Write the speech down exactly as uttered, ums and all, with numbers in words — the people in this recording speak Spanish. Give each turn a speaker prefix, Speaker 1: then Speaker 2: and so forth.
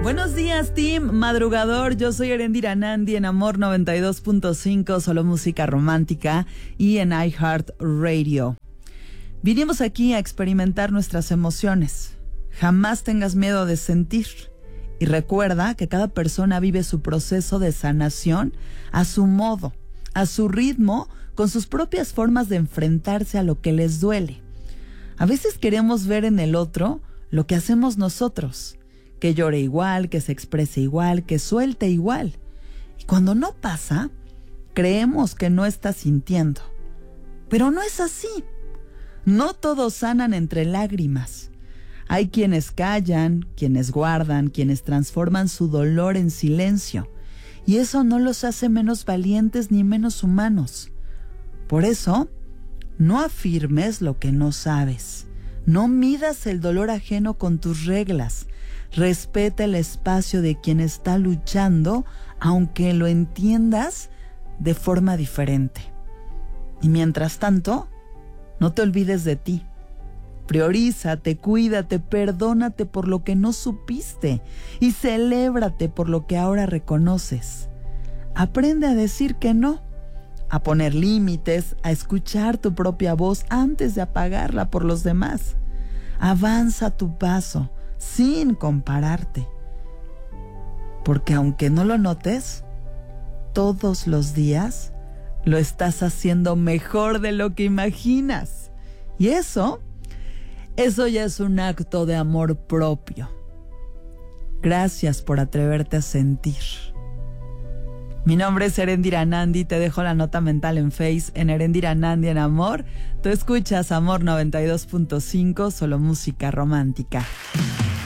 Speaker 1: Buenos días, team madrugador. Yo soy Erendira Nandi en Amor noventa y dos punto cinco, solo música romántica, y en iHeartRadio. Vinimos aquí a experimentar nuestras emociones. Jamás tengas miedo de sentir. Y recuerda que cada persona vive su proceso de sanación a su modo, a su ritmo, con sus propias formas de enfrentarse a lo que les duele. A veces queremos ver en el otro lo que hacemos nosotros. Que llore igual, que se exprese igual, que suelte igual. Y cuando no pasa, creemos que no está sintiendo. Pero no es así. No todos sanan entre lágrimas. Hay quienes callan, quienes guardan, quienes transforman su dolor en silencio. Y eso no los hace menos valientes ni menos humanos. Por eso, no afirmes lo que no sabes. No midas el dolor ajeno con tus reglas. Respeta el espacio de quien está luchando, aunque lo entiendas de forma diferente. Y mientras tanto, no te olvides de ti. Priorízate, cuídate, perdónate por lo que no supiste y celébrate por lo que ahora reconoces. Aprende a decir que no, a poner límites, a escuchar tu propia voz antes de apagarla por los demás. Avanza tu paso sin compararte. Porque aunque no lo notes, todos los días lo estás haciendo mejor de lo que imaginas. Y eso, eso ya es un acto de amor propio. Gracias por atreverte a sentir. Mi nombre es Erendira Nandi, te dejo la nota mental en Face, en Erendira Nandi en Amor. Tú escuchas Amor noventa y dos punto cinco, solo música romántica.